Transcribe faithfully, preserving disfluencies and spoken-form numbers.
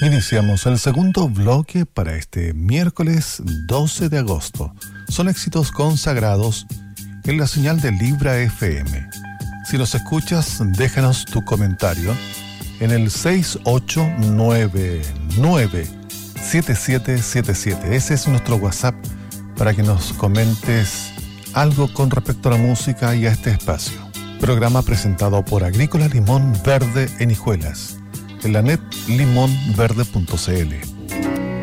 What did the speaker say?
Iniciamos el segundo bloque para este miércoles doce de agosto. Son éxitos consagrados en la señal de Libra F M. Si nos escuchas, déjanos tu comentario en el seis ocho nueve nueve siete siete siete siete. Ese es nuestro WhatsApp para que nos comentes algo con respecto a la música y a este espacio. Programa presentado por Agrícola Limón Verde en Hijuelas, en la net limón verde punto c l.